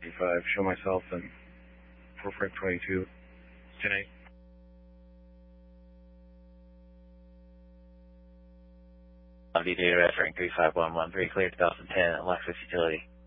35. Show myself and for Frank 22. 10-8. VJ referring 35113, clear 2010, Lexus Utility.